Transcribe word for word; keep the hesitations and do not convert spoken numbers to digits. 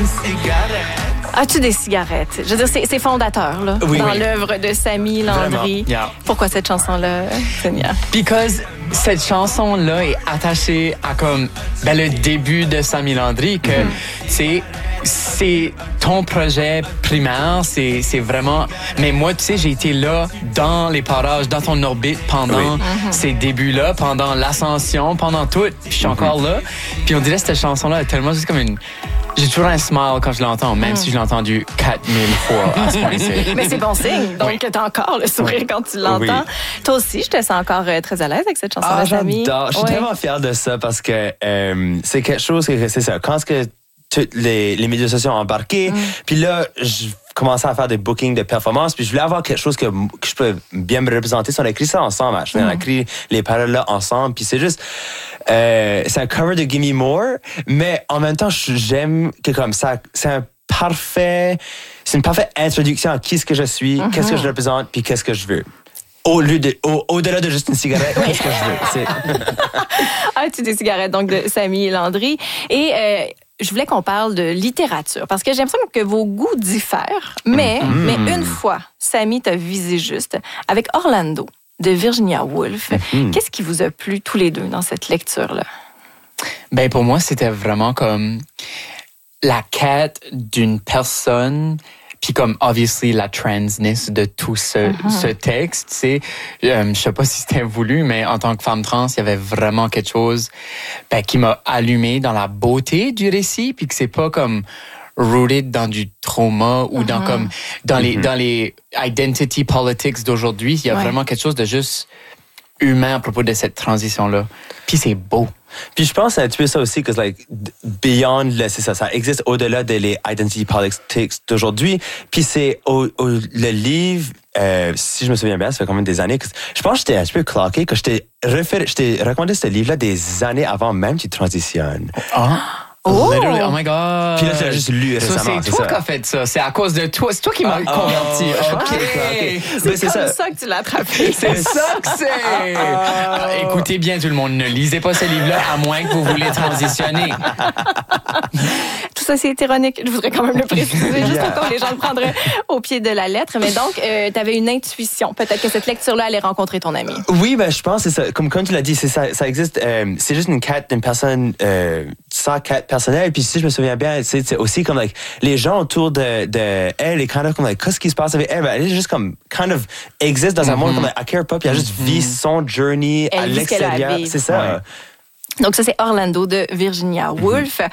une cigarette. As-tu des cigarettes? Je veux dire, c'est, c'est fondateur là, oui, dans oui. l'œuvre de Sammy Landry. Yeah. Pourquoi cette chanson-là, Sonia? Because cette chanson-là est attachée à comme ben, le début de Sammy Landry, que mm-hmm. c'est, c'est ton projet primaire, c'est, c'est vraiment... Mais moi, tu sais, j'ai été là dans les parages, dans ton orbite pendant oui. mm-hmm. ces débuts-là, pendant l'ascension, pendant tout. Puis je suis mm-hmm. encore là. Puis on dirait que cette chanson-là est tellement juste comme une... J'ai toujours un smile quand je l'entends, même mm. si je l'ai entendu quatre mille fois à ce point-ci. Mais c'est bon signe. Donc, oui. t'as encore le sourire oui. quand tu l'entends. Oui. Toi aussi, je te sens encore euh, très à l'aise avec cette chanson-là, ah, Sammy. J'adore. Je suis ouais. tellement fier de ça parce que euh, c'est quelque chose que c'est ça. Quand que tous les, les médias sociaux ont embarqué, mm. puis là, je commençais à faire des bookings de performances, puis je voulais avoir quelque chose que, que je peux bien me représenter. Si on a écrit ça ensemble, mm. on a écrit les paroles-là ensemble, puis c'est juste... Euh, c'est un cover de Gimme More, mais en même temps, j'aime que comme ça, c'est un parfait, c'est une parfaite introduction à qui ce que je suis, mm-hmm. qu'est-ce que je représente, puis qu'est-ce que je veux. Au lieu de, au, au-delà de juste une cigarette, qu'est-ce que je veux. C'est... ah, tu des cigarettes, donc de Sammy Landry. Et euh, je voulais qu'on parle de littérature, parce que j'ai l'impression que vos goûts diffèrent, mais, mm-hmm. mais une fois, Sammy t'a visé juste avec Orlando de Virginia Woolf. Mm-hmm. Qu'est-ce qui vous a plu tous les deux dans cette lecture-là? Ben pour moi, c'était vraiment comme la quête d'une personne, puis comme obviously la transness de tout ce, mm-hmm. ce texte. Tu sais, euh, je sais pas si c'était voulu, mais en tant que femme trans, il y avait vraiment quelque chose ben, qui m'a allumé dans la beauté du récit, puis que c'est pas comme rooted dans du trauma ou mm-hmm. dans comme dans les mm-hmm. dans les identity politics d'aujourd'hui. Il y a ouais. vraiment quelque chose de juste humain à propos de cette transition-là. Puis c'est beau. Puis je pense un petit peu ça aussi, que like beyond le, c'est ça, ça existe au-delà de les identity politics d'aujourd'hui. Puis c'est au, au, le livre, euh, si je me souviens bien, ça fait quand même des années. Que, je pense que j'étais un petit peu cloqué, que je t'ai refait, je t'ai recommandé ce livre-là des années avant même que tu transitionnes. Ah. Oh! Literally, oh my God! Puis là, tu l'as juste lu récemment. So, c'est, c'est toi qui as fait ça. C'est à cause de toi. C'est toi qui m'as ah, converti. Oh, OK. okay. C'est, ben, c'est comme ça. ça que tu l'as attrapé. C'est ça que c'est! Ah. Écoutez bien, tout le monde, ne lisez pas ce livre-là à moins que vous voulez transitionner. Tout ça, c'est ironique. Je voudrais quand même le préciser, juste pour que les gens le prendraient au pied de la lettre. Mais donc, euh, tu avais une intuition. Peut-être que cette lecture-là allait rencontrer ton ami. Oui, ben, je pense, c'est ça. Comme, comme tu l'as dit, c'est ça, ça existe. Euh, c'est juste une quête d'une personne, euh, sans quête personnelle. Puis si je me souviens bien, c'est, c'est aussi comme, like, les gens autour de, de elle, et kind of comme, like, qu'est-ce qui se passe avec elle? Ben, elle est juste comme, kind of, existe dans mm-hmm. un monde comme, like, I care pas, puis elle juste mm-hmm. vit son journey elle à l'extérieur. C'est ça. Ouais. Donc ça, c'est Orlando de Virginia Woolf. Mm-hmm.